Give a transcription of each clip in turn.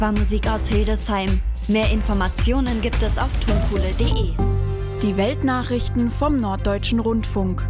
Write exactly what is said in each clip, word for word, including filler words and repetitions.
Nachbarmusik aus Hildesheim. Mehr Informationen gibt es auf tonkohle punkt de. Die Weltnachrichten vom Norddeutschen Rundfunk.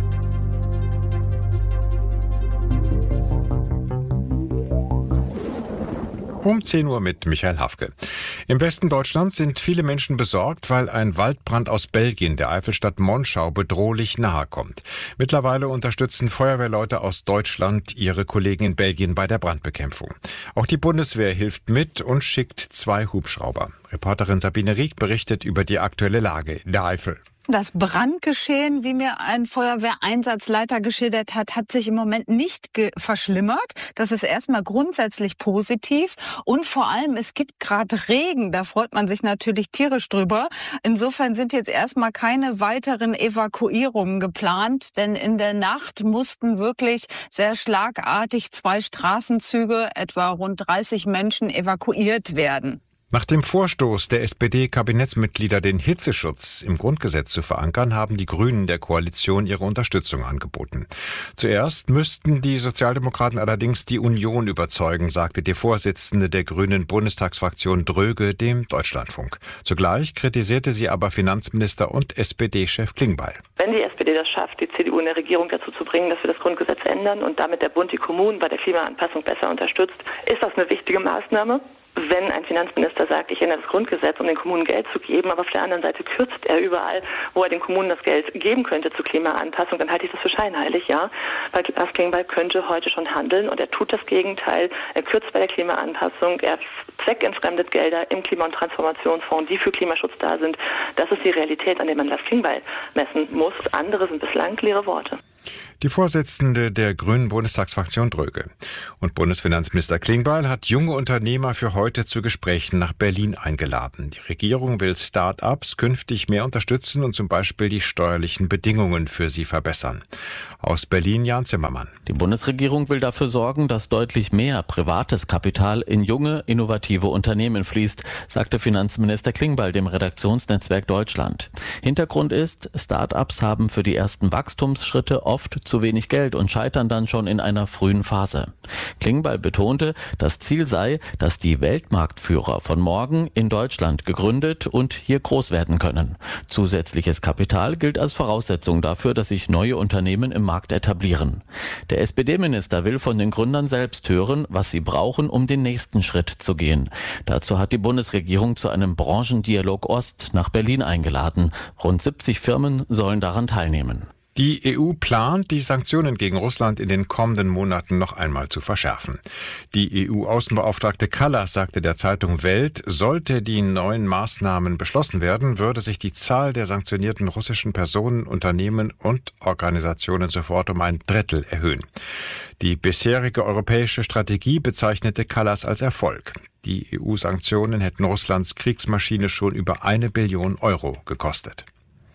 Um zehn Uhr mit Michael Hafke. Im Westen Deutschlands sind viele Menschen besorgt, weil ein Waldbrand aus Belgien der Eifelstadt Monschau bedrohlich nahe kommt. Mittlerweile unterstützen Feuerwehrleute aus Deutschland ihre Kollegen in Belgien bei der Brandbekämpfung. Auch die Bundeswehr hilft mit und schickt zwei Hubschrauber. Reporterin Sabine Rieck berichtet über die aktuelle Lage in der Eifel. Das Brandgeschehen, wie mir ein Feuerwehreinsatzleiter geschildert hat, hat sich im Moment nicht verschlimmert. Das ist erstmal grundsätzlich positiv. Und vor allem, es gibt gerade Regen. Da freut man sich natürlich tierisch drüber. Insofern sind jetzt erstmal keine weiteren Evakuierungen geplant. Denn in der Nacht mussten wirklich sehr schlagartig zwei Straßenzüge, etwa rund dreißig Menschen, evakuiert werden. Nach dem Vorstoß der S P D-Kabinettsmitglieder, den Hitzeschutz im Grundgesetz zu verankern, haben die Grünen der Koalition ihre Unterstützung angeboten. Zuerst müssten die Sozialdemokraten allerdings die Union überzeugen, sagte die Vorsitzende der Grünen Bundestagsfraktion Dröge dem Deutschlandfunk. Zugleich kritisierte sie aber Finanzminister und S P D-Chef Klingbeil. Wenn die S P D das schafft, die C D U in der Regierung dazu zu bringen, dass wir das Grundgesetz ändern und damit der Bund die Kommunen bei der Klimaanpassung besser unterstützt, ist das eine wichtige Maßnahme. Wenn ein Finanzminister sagt, ich ändere das Grundgesetz, um den Kommunen Geld zu geben, aber auf der anderen Seite kürzt er überall, wo er den Kommunen das Geld geben könnte zur Klimaanpassung, dann halte ich das für scheinheilig, ja. Weil Lars Klingbeil könnte heute schon handeln und er tut das Gegenteil. Er kürzt bei der Klimaanpassung, er zweckentfremdet Gelder im Klima- und Transformationsfonds, die für Klimaschutz da sind. Das ist die Realität, an der man Lars Klingbeil messen muss. Andere sind bislang leere Worte. Die Vorsitzende der Grünen Bundestagsfraktion Dröge. Und Bundesfinanzminister Klingbeil hat junge Unternehmer für heute zu Gesprächen nach Berlin eingeladen. Die Regierung will Start-ups künftig mehr unterstützen und zum Beispiel die steuerlichen Bedingungen für sie verbessern. Aus Berlin Jan Zimmermann. Die Bundesregierung will dafür sorgen, dass deutlich mehr privates Kapital in junge, innovative Unternehmen fließt, sagte Finanzminister Klingbeil dem Redaktionsnetzwerk Deutschland. Hintergrund ist, Start-ups haben für die ersten Wachstumsschritte oft zu wenig Geld und scheitern dann schon in einer frühen Phase. Klingbeil betonte, das Ziel sei, dass die Weltmarktführer von morgen in Deutschland gegründet und hier groß werden können. Zusätzliches Kapital gilt als Voraussetzung dafür, dass sich neue Unternehmen im Markt etablieren. Der S P D-Minister will von den Gründern selbst hören, was sie brauchen, um den nächsten Schritt zu gehen. Dazu hat die Bundesregierung zu einem Branchendialog Ost nach Berlin eingeladen. Rund siebzig Firmen sollen daran teilnehmen. Die E U plant, die Sanktionen gegen Russland in den kommenden Monaten noch einmal zu verschärfen. Die E U-Außenbeauftragte Kallas sagte der Zeitung Welt, sollte die neuen Maßnahmen beschlossen werden, würde sich die Zahl der sanktionierten russischen Personen, Unternehmen und Organisationen sofort um ein Drittel erhöhen. Die bisherige europäische Strategie bezeichnete Kallas als Erfolg. Die E U-Sanktionen hätten Russlands Kriegsmaschine schon über eine Billion Euro gekostet.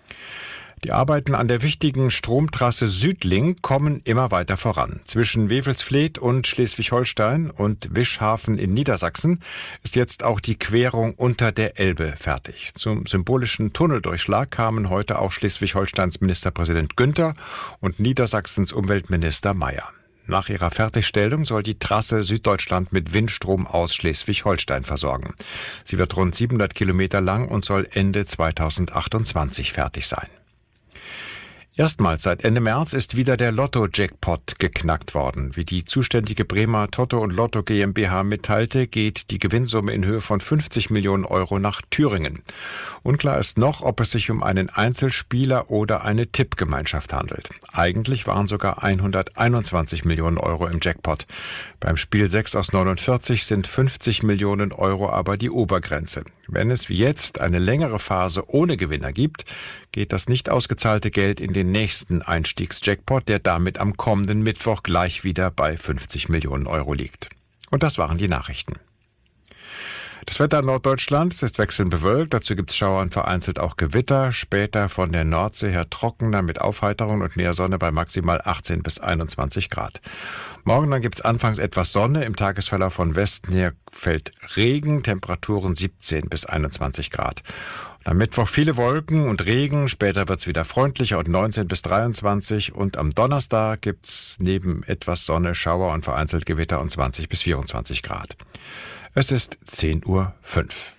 Die Arbeiten an der wichtigen Stromtrasse Südlink kommen immer weiter voran. Zwischen Wewelsfleth und Schleswig-Holstein und Wischhafen in Niedersachsen ist jetzt auch die Querung unter der Elbe fertig. Zum symbolischen Tunneldurchschlag kamen heute auch Schleswig-Holsteins Ministerpräsident Günther und Niedersachsens Umweltminister Mayer. Nach ihrer Fertigstellung soll die Trasse Süddeutschland mit Windstrom aus Schleswig-Holstein versorgen. Sie wird rund siebenhundert Kilometer lang und soll Ende zweitausendachtundzwanzig fertig sein. Erstmals seit Ende März ist wieder der Lotto-Jackpot geknackt worden. Wie die zuständige Bremer Toto und Lotto GmbH mitteilte, geht die Gewinnsumme in Höhe von fünfzig Millionen Euro nach Thüringen. Unklar ist noch, ob es sich um einen Einzelspieler oder eine Tippgemeinschaft handelt. Eigentlich waren sogar hunderteinundzwanzig Millionen Euro im Jackpot. Beim Spiel sechs aus neunundvierzig sind fünfzig Millionen Euro aber die Obergrenze. Wenn es wie jetzt eine längere Phase ohne Gewinner gibt, geht das nicht ausgezahlte Geld in den nächsten Einstiegsjackpot, der damit am kommenden Mittwoch gleich wieder bei fünfzig Millionen Euro liegt. Und das waren die Nachrichten. Das Wetter Norddeutschlands ist wechselnd bewölkt, dazu gibt es Schauer und vereinzelt auch Gewitter. Später von der Nordsee her trockener mit Aufheiterung und mehr Sonne bei maximal achtzehn bis einundzwanzig Grad. Morgen dann gibt es anfangs etwas Sonne, im Tagesverlauf von Westen her fällt Regen, Temperaturen siebzehn bis einundzwanzig Grad. Und am Mittwoch viele Wolken und Regen, später wird es wieder freundlicher und neunzehn bis dreiundzwanzig und am Donnerstag gibt es neben etwas Sonne, Schauer und vereinzelt Gewitter und zwanzig bis vierundzwanzig Grad. Es ist zehn Uhr fünf.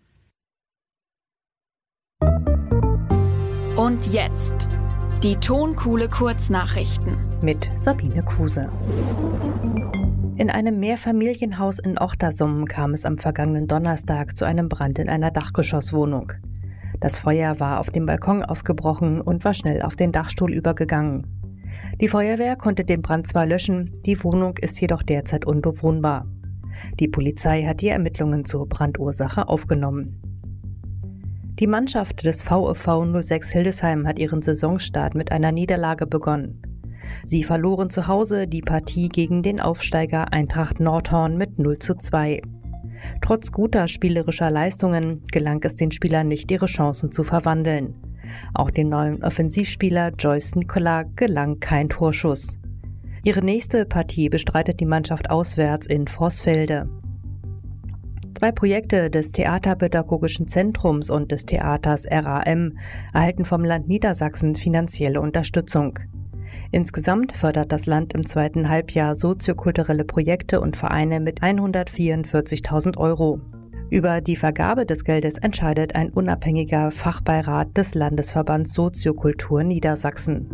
Und jetzt die Tonkuhle Kurznachrichten mit Sabine Kruse. In einem Mehrfamilienhaus in Ochtersum kam es am vergangenen Donnerstag zu einem Brand in einer Dachgeschosswohnung. Das Feuer war auf dem Balkon ausgebrochen und war schnell auf den Dachstuhl übergegangen. Die Feuerwehr konnte den Brand zwar löschen, die Wohnung ist jedoch derzeit unbewohnbar. Die Polizei hat die Ermittlungen zur Brandursache aufgenommen. Die Mannschaft des VfV null sechs Hildesheim hat ihren Saisonstart mit einer Niederlage begonnen. Sie verloren zu Hause die Partie gegen den Aufsteiger Eintracht Nordhorn mit null zu zwei. Trotz guter spielerischer Leistungen gelang es den Spielern nicht, ihre Chancen zu verwandeln. Auch dem neuen Offensivspieler Joyce Nicola gelang kein Torschuss. Ihre nächste Partie bestreitet die Mannschaft auswärts in Vorsfelde. Zwei Projekte des Theaterpädagogischen Zentrums und des Theaters R A M erhalten vom Land Niedersachsen finanzielle Unterstützung. Insgesamt fördert das Land im zweiten Halbjahr soziokulturelle Projekte und Vereine mit hundertvierundvierzigtausend Euro. Über die Vergabe des Geldes entscheidet ein unabhängiger Fachbeirat des Landesverbands Soziokultur Niedersachsen.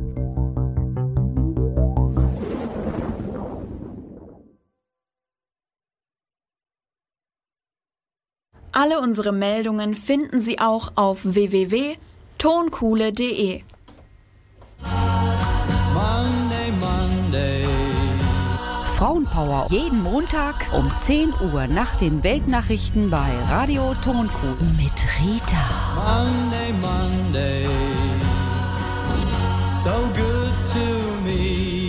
Alle unsere Meldungen finden Sie auch auf w w w punkt tonkuhle punkt d e. Monday, Monday. Frauenpower jeden Montag um zehn Uhr nach den Weltnachrichten bei Radio Tonkuhle mit Rita. Monday, Monday. So good to me.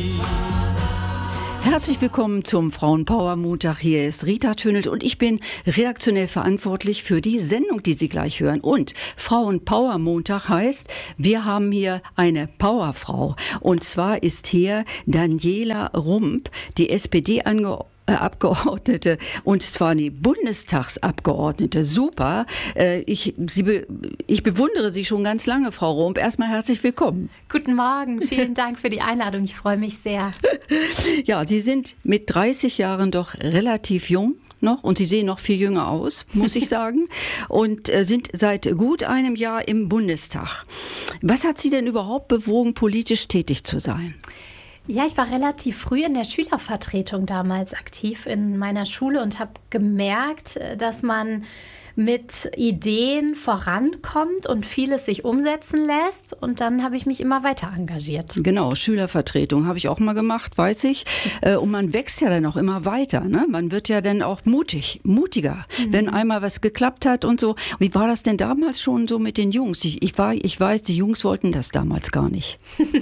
Herzlich willkommen zum Frauenpower Montag. Hier ist Rita Tönelt und ich bin redaktionell verantwortlich für die Sendung, die Sie gleich hören. Und Frauenpower Montag heißt, wir haben hier eine Powerfrau. Und zwar ist hier Daniela Rump, die S P D-Abgeordnete. Abgeordnete, und zwar die Bundestagsabgeordnete. Super. Ich, Sie be, ich bewundere Sie schon ganz lange, Frau Rump. Erstmal herzlich willkommen. Guten Morgen. Vielen Dank für die Einladung. Ich freue mich sehr. Ja, Sie sind mit dreißig Jahren doch relativ jung noch und Sie sehen noch viel jünger aus, muss ich sagen, und äh, sind seit gut einem Jahr im Bundestag. Was hat Sie denn überhaupt bewogen, politisch tätig zu sein? Ja, ich war relativ früh in der Schülervertretung damals aktiv in meiner Schule und habe gemerkt, dass man mit Ideen vorankommt und vieles sich umsetzen lässt. Und dann habe ich mich immer weiter engagiert. Genau, Schülervertretung habe ich auch mal gemacht, weiß ich. Und man wächst ja dann auch immer weiter. Ne? Man wird ja dann auch mutig, mutiger, mhm. wenn einmal was geklappt hat und so. Wie war das denn damals schon so mit den Jungs? Ich, ich, war, ich weiß, die Jungs wollten das damals gar nicht.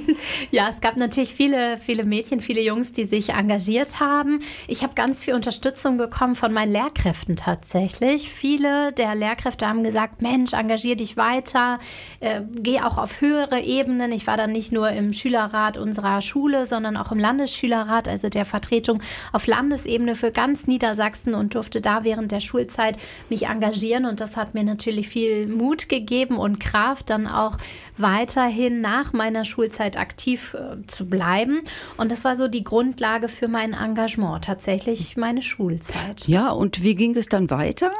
Ja, es gab natürlich viele, viele Mädchen, viele Jungs, die sich engagiert haben. Ich habe ganz viel Unterstützung bekommen von meinen Lehrkräften tatsächlich. Viele der Lehrkräfte haben gesagt, Mensch, engagier dich weiter, äh, geh auch auf höhere Ebenen. Ich war dann nicht nur im Schülerrat unserer Schule, sondern auch im Landesschülerrat, also der Vertretung auf Landesebene für ganz Niedersachsen und durfte da während der Schulzeit mich engagieren. Und das hat mir natürlich viel Mut gegeben und Kraft, dann auch weiterhin nach meiner Schulzeit aktiv äh, zu bleiben. Und das war so die Grundlage für mein Engagement, tatsächlich meine Schulzeit. Ja, und wie ging es dann weiter?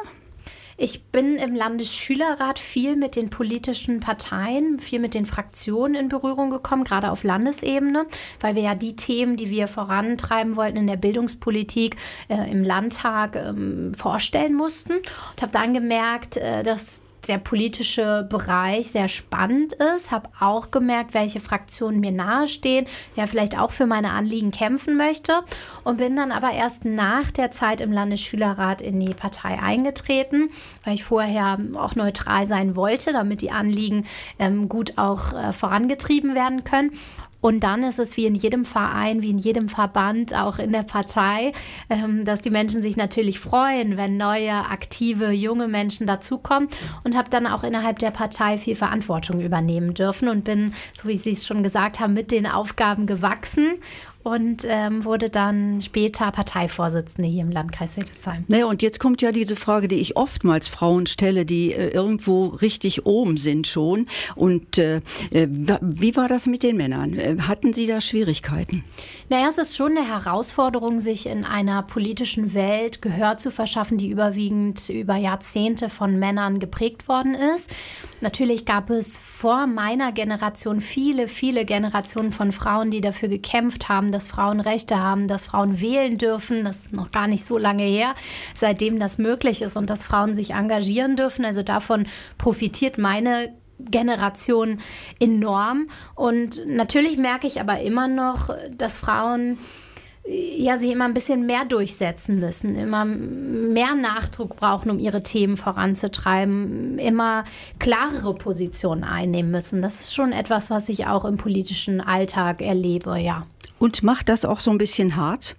Ich bin im Landesschülerrat viel mit den politischen Parteien, viel mit den Fraktionen in Berührung gekommen, gerade auf Landesebene, weil wir ja die Themen, die wir vorantreiben wollten in der Bildungspolitik äh, im Landtag ähm, vorstellen mussten. Und habe dann gemerkt, äh, dass der politische Bereich sehr spannend ist, habe auch gemerkt, welche Fraktionen mir nahestehen, wer vielleicht auch für meine Anliegen kämpfen möchte und bin dann aber erst nach der Zeit im Landesschülerrat in die Partei eingetreten, weil ich vorher auch neutral sein wollte, damit die Anliegen ähm, gut auch äh, vorangetrieben werden können. Und dann ist es wie in jedem Verein, wie in jedem Verband, auch in der Partei, dass die Menschen sich natürlich freuen, wenn neue, aktive, junge Menschen dazukommen, und habe dann auch innerhalb der Partei viel Verantwortung übernehmen dürfen und bin, so wie Sie es schon gesagt haben, mit den Aufgaben gewachsen und ähm, wurde dann später Parteivorsitzende hier im Landkreis Hildesheim. Naja, und jetzt kommt ja diese Frage, die ich oftmals Frauen stelle, die äh, irgendwo richtig oben sind schon. Und äh, wie war das mit den Männern? Hatten Sie da Schwierigkeiten? Naja, es ist schon eine Herausforderung, sich in einer politischen Welt Gehör zu verschaffen, die überwiegend über Jahrzehnte von Männern geprägt worden ist. Natürlich gab es vor meiner Generation viele, viele Generationen von Frauen, die dafür gekämpft haben, dass Frauen Rechte haben, dass Frauen wählen dürfen. Das ist noch gar nicht so lange her, seitdem das möglich ist und dass Frauen sich engagieren dürfen. Also davon profitiert meine Generation enorm. Und natürlich merke ich aber immer noch, dass Frauen ja, sich immer ein bisschen mehr durchsetzen müssen, immer mehr Nachdruck brauchen, um ihre Themen voranzutreiben, immer klarere Positionen einnehmen müssen. Das ist schon etwas, was ich auch im politischen Alltag erlebe, ja. Und macht das auch so ein bisschen hart?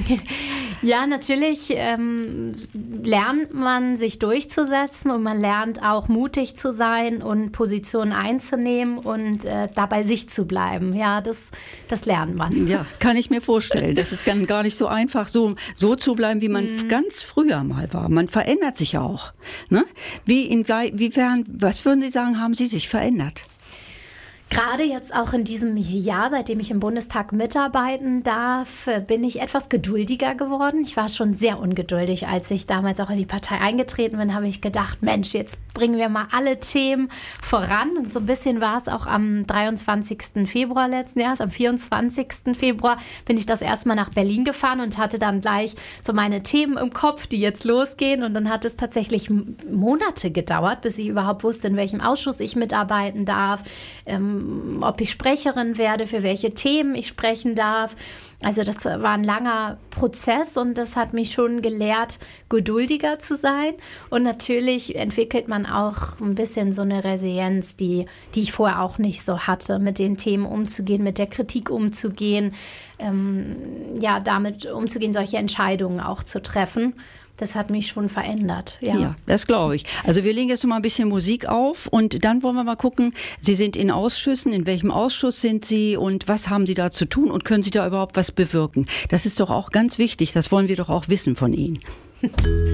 Ja, natürlich ähm, lernt man sich durchzusetzen und man lernt auch mutig zu sein und Positionen einzunehmen und äh, dabei sich zu bleiben. Ja, das, das lernt man. Ja, kann ich mir vorstellen. Das ist gar nicht so einfach, so, so zu bleiben, wie man mhm. ganz früher mal war. Man verändert sich auch. Ne? Wie, inwiefern, was würden Sie sagen, haben Sie sich verändert? Gerade jetzt auch in diesem Jahr, seitdem ich im Bundestag mitarbeiten darf, bin ich etwas geduldiger geworden. Ich war schon sehr ungeduldig, als ich damals auch in die Partei eingetreten bin, habe ich gedacht, Mensch, jetzt bringen wir mal alle Themen voran. Und so ein bisschen war es auch am dreiundzwanzigsten Februar letzten Jahres. Am vierundzwanzigsten Februar bin ich das erste Mal nach Berlin gefahren und hatte dann gleich so meine Themen im Kopf, die jetzt losgehen. Und dann hat es tatsächlich Monate gedauert, bis ich überhaupt wusste, in welchem Ausschuss ich mitarbeiten darf, ähm, ob ich Sprecherin werde, für welche Themen ich sprechen darf. Also das war ein langer Prozess und das hat mich schon gelehrt, geduldiger zu sein. Und natürlich entwickelt man auch ein bisschen so eine Resilienz, die, die ich vorher auch nicht so hatte, mit den Themen umzugehen, mit der Kritik umzugehen, ähm, ja, damit umzugehen, solche Entscheidungen auch zu treffen. Das hat mich schon verändert. Ja, ja, das glaube ich. Also wir legen jetzt noch mal ein bisschen Musik auf und dann wollen wir mal gucken, Sie sind in Ausschüssen, in welchem Ausschuss sind Sie und was haben Sie da zu tun und können Sie da überhaupt was bewirken? Das ist doch auch ganz wichtig, das wollen wir doch auch wissen von Ihnen.